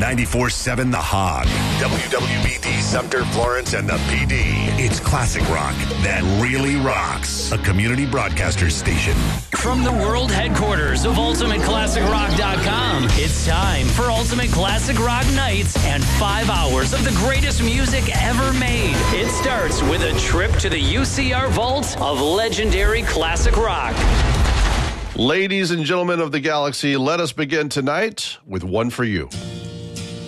94.7 The Hog, WWBD Sumter, Florence, and the PD. It's classic rock that really rocks. A community broadcaster station. From the world headquarters of UltimateClassicRock.com, it's time for Ultimate Classic Rock Nights and 5 hours of the greatest music ever made. It starts with a trip to the UCR vault of legendary classic rock. Ladies and gentlemen of the galaxy, let us begin tonight with One for You.